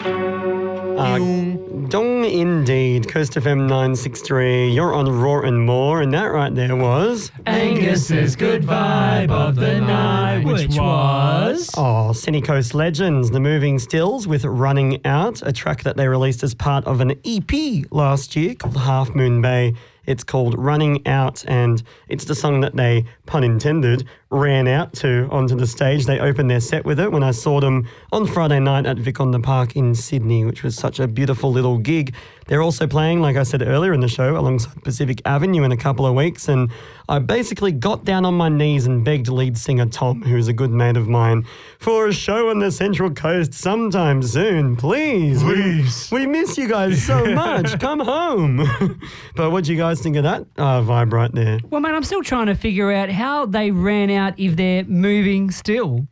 Dong indeed. Coast FM 963. You're on Raw and More, and that right there was Angus's Good Vibe of the Night, which was Sunny Coast Legends, The Moving Stills with Running Out, a track that they released as part of an EP last year called Half Moon Bay. It's called Running Out, and it's the song that they, pun intended, ran out to onto the stage. They opened their set with it when I saw them on Friday night at Vic on the Park in Sydney, which was such a beautiful little gig. They're also playing, like I said earlier in the show, alongside Pacific Avenue in a couple of weeks, and I basically got down on my knees and begged lead singer Tom, who's a good mate of mine, for a show on the Central Coast sometime soon. Please. We miss you guys so much. Come home. But what do you guys think of that vibe right there? Well, man, I'm still trying to figure out how they ran out if they're moving still.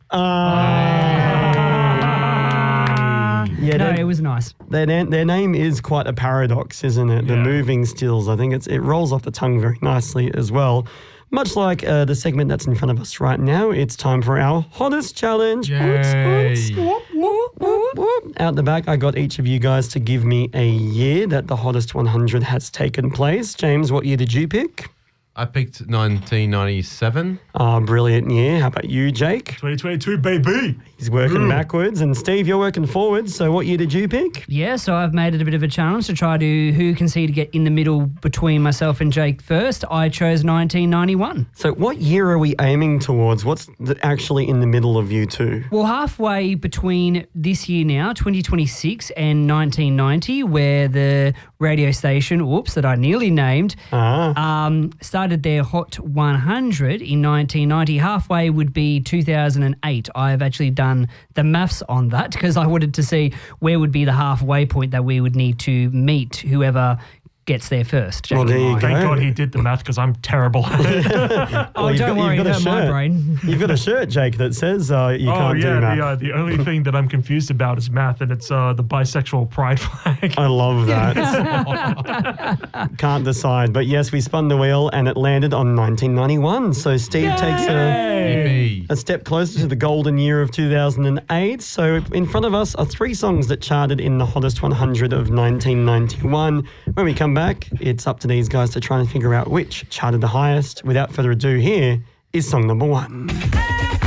Yeah, no, it was nice. Their name is quite a paradox, isn't it? The Moving Stills. I think it rolls off the tongue very nicely as well. Much like the segment that's in front of us right now, it's time for our Hottest Challenge. Out the back, I got each of you guys to give me a year that the Hottest 100 has taken place. James, what year did you pick? I picked 1997. Brilliant year. How about you, Jake? 2022, baby. He's working backwards. And Steve, you're working forwards. So what year did you pick? Yeah, so I've made it a bit of a challenge to try to who can see to get in the middle between myself and Jake first. I chose 1991. So what year are we aiming towards? What's actually in the middle of you two? Well, halfway between this year now, 2026, and 1990, where the radio station, that I nearly named, started their Hot 100 in 1990. Halfway would be 2008. I've actually done the maths on that because I wanted to see where would be the halfway point that we would need to meet whoever gets there first. Well, there you go. Thank God he did the math because I'm terrible at it. Don't worry, it hurt my brain. You've got a shirt, Jake, that says you can't do math. The only thing that I'm confused about is math, and it's the bisexual pride flag. I love that. Can't decide. But yes, we spun the wheel and it landed on 1991. So Steve takes a step closer to the golden year of 2008. So in front of us are 3 songs that charted in the Hottest 100 of 1991. When we come back, it's up to these guys to try and figure out which charted the highest. Without further ado, here is song number 1.